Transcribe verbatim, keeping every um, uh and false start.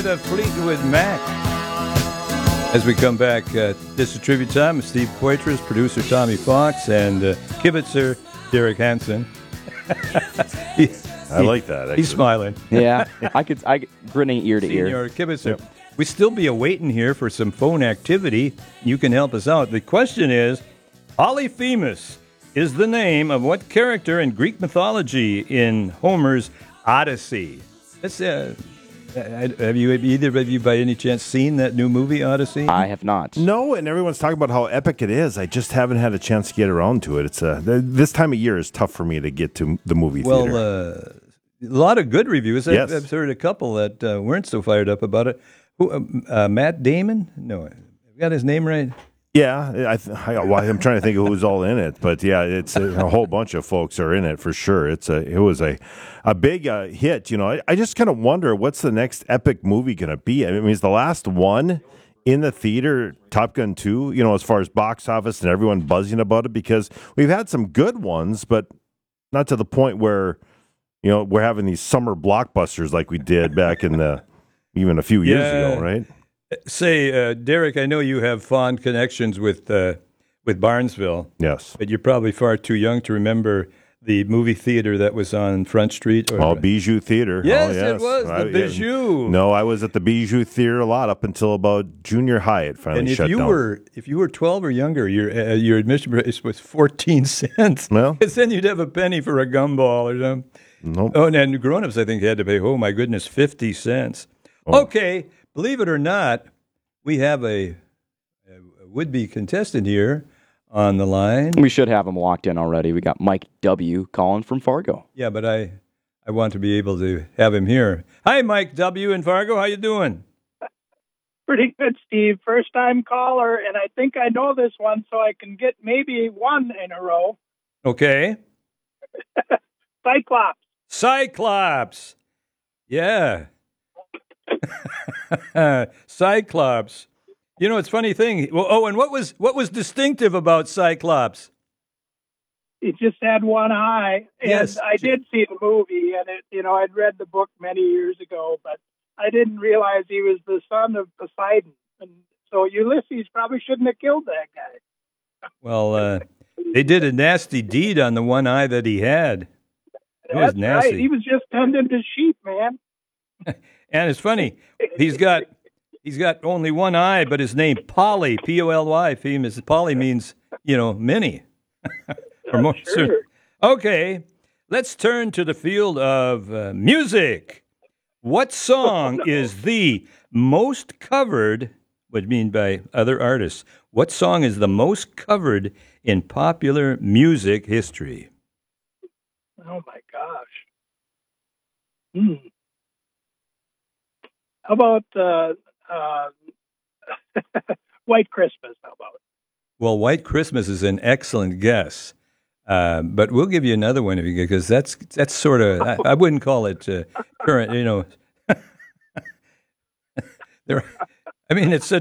The Fleetwood Mac. As we come back, uh, this is Tribute Time with Steve Poitras, producer Tommy Fox, and uh, kibitzer Derek Hansen. he, I like that. Actually. He's smiling. Yeah, I could. I grinning ear to Senior ear. Kibitzer. Yep. We still be awaiting here for some phone activity. You can help us out. The question is, Polyphemus is the name of what character in Greek mythology in Homer's Odyssey? Let's. Uh, Have you either of you, by any chance, seen that new movie, Odyssey? I have not. No, and everyone's talking about how epic it is. I just haven't had a chance to get around to it. It's uh, th- this time of year is tough for me to get to the movie well, theater. Well, uh, a lot of good reviews. Yes. I've, I've heard a couple that uh, weren't so fired up about it. Who? Uh, uh, Matt Damon? No, I've got his name right. Yeah, I th- I, well, I'm trying to think of who's all in it, but yeah, it's a, a whole bunch of folks are in it for sure. It's a it was a a big uh, hit. You know, I, I just kind of wonder what's the next epic movie going to be. I mean, is the last one in the theater Top Gun two? You know, as far as box office and everyone buzzing about it, because we've had some good ones, but not to the point where you know we're having these summer blockbusters like we did back in the even a few years yeah. ago, right? Say, uh, Derek, I know you have fond connections with uh, with Barnesville. Yes. But you're probably far too young to remember the movie theater that was on Front Street. Or, Oh, Bijou Theater. Yes, oh, yes. it was, the I, Bijou. No, I was at the Bijou Theater a lot up until about junior high. It finally and if shut you down. were if you were twelve or younger, your uh, your admission price was fourteen cents. Well, because then you'd have a penny for a gumball or something. Nope. Oh, and then grown-ups, I think, had to pay, oh, my goodness, fifty cents. Oh. Okay, believe it or not, we have a, a would-be contestant here on the line. We should have him locked in already. We got Mike W. calling from Fargo. Yeah, but I I want to be able to have him here. Hi, Mike W. in Fargo. How you doing? Pretty good, Steve. First-time caller, and I think I know this one, so I can get maybe one in a row. Okay. Cyclops. Cyclops. Yeah. Cyclops. You know, it's a funny thing. Well, oh, and what was what was distinctive about Cyclops? He just had one eye, and yes. I did see the movie, and it, you know, I'd read the book many years ago, but I didn't realize he was the son of Poseidon, and so Ulysses probably shouldn't have killed that guy. Well, uh, they did a nasty deed on the one eye that he had. It That's was nasty. right. He was just tending to sheep, man. And it's funny. He's got he's got only one eye, but his name Poly, P O L Y. Poly means, you know, many. or more. Sure. Okay, let's turn to the field of uh, music. What song oh, no. is the most covered? What do you mean by other artists? What song is the most covered in popular music history? Oh my gosh. Hmm. How about uh, uh, White Christmas? How about it? Well, White Christmas is an excellent guess, uh, but we'll give you another one if you because that's that's sort of I, I wouldn't call it uh, current. You know, there. I mean, it's such